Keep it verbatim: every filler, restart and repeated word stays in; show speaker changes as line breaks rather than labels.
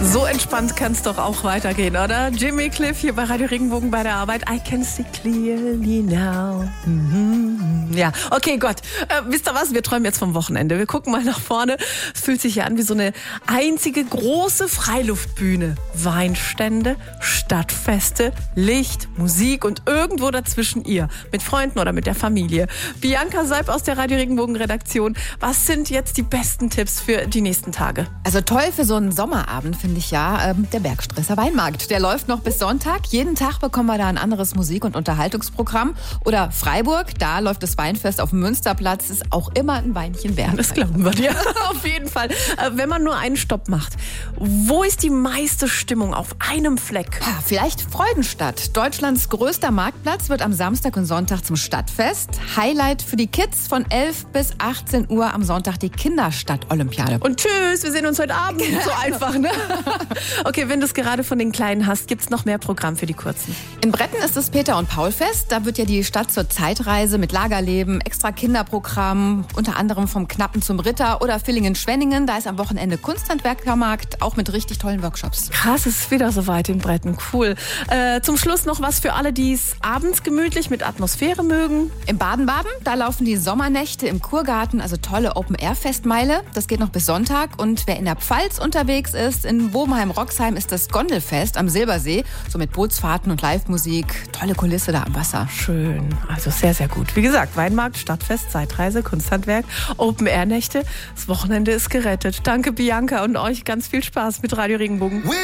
So entspannt kann es doch auch weitergehen, oder? Jimmy Cliff hier bei Radio Regenbogen bei der Arbeit. I can see clearly now. Mhm. Ja, okay, Gott. Äh, wisst ihr was? Wir träumen jetzt vom Wochenende. Wir gucken mal nach vorne. Es fühlt sich ja an wie so eine einzige große Freiluftbühne. Weinstände, Stadtfeste, Licht, Musik und irgendwo dazwischen ihr. Mit Freunden oder mit der Familie. Bianca Seib aus der Radio Regenbogen Redaktion. Was sind jetzt die besten Tipps für die nächsten Tage?
Also toll für so einen Sommerabend finde ich ja ähm, der Bergstresser Weinmarkt. Der läuft noch bis Sonntag. Jeden Tag bekommen wir da ein anderes Musik- und Unterhaltungsprogramm. Oder Freiburg, da läuft das Weinfest auf dem Münsterplatz. Ist auch immer ein Weinchen wert.
Das glauben wir dir. Auf jeden Fall. Äh, wenn man nur einen Stopp macht, wo ist die meiste Stimmung auf einem Fleck?
Ja, vielleicht Freudenstadt. Deutschlands größter Marktplatz wird am Samstag und Sonntag zum Stadtfest. Highlight für die Kids von elf bis achtzehn Uhr am Sonntag die Kinderstadt-Olympiade.
Und tschüss, wir sehen uns heute Abend. So einfach, ne? Okay, wenn du es gerade von den Kleinen hast, gibt's noch mehr Programm für die Kurzen.
In Bretten ist das Peter- und Paul-Fest. Da wird ja die Stadt zur Zeitreise mit Lagerleben, extra Kinderprogramm, unter anderem vom Knappen zum Ritter oder Villingen-Schwenningen. Da ist am Wochenende Kunsthandwerkermarkt, auch mit richtig tollen Workshops.
Krass, es ist wieder soweit in Bretten. Cool. Äh, zum Schluss noch was für alle, die es abends gemütlich mit Atmosphäre mögen.
Im Baden-Baden, da laufen die Sommernächte im Kurgarten, also tolle Open-Air-Festmeile. Das geht noch bis Sonntag. Und wer in der Pfalz unterwegs ist, in Bobenheim-Roxheim ist das Gondelfest am Silbersee. So mit Bootsfahrten und Live-Musik. Tolle Kulisse da am Wasser.
Schön, also sehr, sehr gut. Wie gesagt, Weinmarkt, Stadtfest, Zeitreise, Kunsthandwerk, Open-Air-Nächte. Das Wochenende ist gerettet. Danke, Bianca, und euch ganz viel Spaß mit Radio Regenbogen.